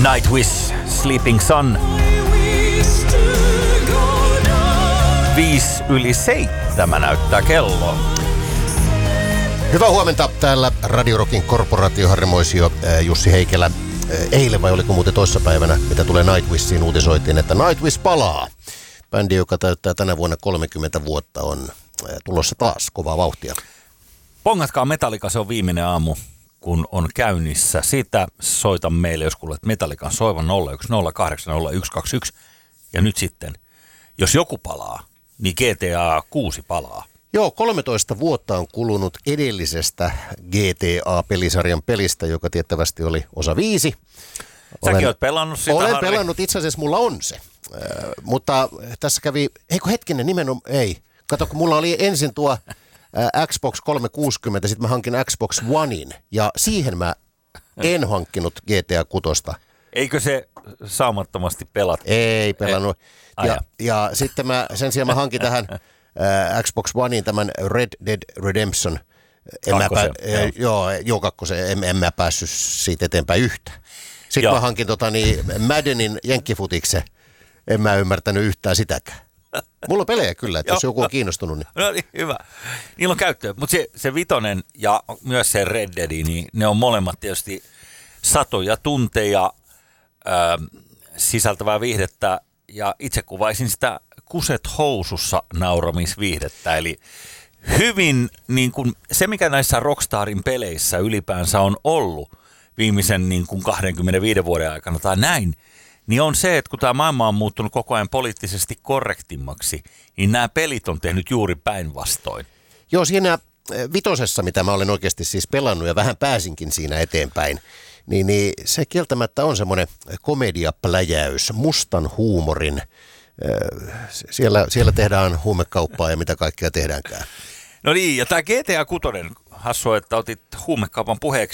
Nightwish, Sleeping Sun. 6:05 näyttää kello. Hyvää huomenta. Täällä Radio Rockin korporaatioharmoisio Jussi Heikelä. Eilen vai oliko muuten toissapäivänä, mitä tulee Nightwishiin, uutisoitiin, että Nightwish palaa. Bändi, joka täyttää tänä vuonna 30 vuotta, on tulossa taas kovaa vauhtia. Pongatkaa Metallica, se on viimeinen aamu, kun on käynnissä. Siitä soita meille, jos kuulet Metallican soivan 010800121. Ja nyt sitten, jos joku palaa, niin GTA 6 palaa. Joo, 13 vuotta on kulunut edellisestä GTA-pelisarjan pelistä, joka tiettävästi oli osa 5. Säkin olet pelannut sitä, Olen Harri. pelannut, itse asiassa mulla on se. Mutta tässä kävi, hetkinen nimenomaan, ei. Kato, kun mulla oli ensin tuo Xbox 360, sitten mä hankin Xbox Onein, ja siihen mä en hankkinut GTA 6. Eikö se saumattomasti pelat? Ei pelannut. Ja sitten sen sijaan mä hankin tähän Xbox Oneiin tämän Red Dead Redemption. Kakkosen. En mä päässyt siitä eteenpäin yhtään. Sitten mä hankin Maddenin jenkkifutiksen. En mä ymmärtänyt yhtään sitäkään. Mulla on pelejä kyllä, että jos joku on kiinnostunut. Niin. No niin, hyvä. Niillä on käyttöä. Mutta se vitonen ja myös se Red Dead, niin ne on molemmat tietysti satoja tunteja sisältävää viihdettä. Ja itse kuvaisin sitä kuset housussa nauramisviihdettä. Eli hyvin niin kuin se, mikä näissä Rockstarin peleissä ylipäänsä on ollut viimeisen niin kuin 25 vuoden aikana tai näin, niin on se, että kun tämä maailma on muuttunut koko ajan poliittisesti korrektimmaksi, niin nämä pelit on tehnyt juuri päinvastoin. Joo, siinä vitosessa, mitä mä olen oikeasti siis pelannut ja vähän pääsinkin siinä eteenpäin, niin se kieltämättä on semmoinen komediapläjäys, mustan huumorin. Siellä tehdään huumekauppaa ja mitä kaikkea tehdäänkään. No niin, ja tämä GTA 6, hassua, että otit huumekaupan puheeksi.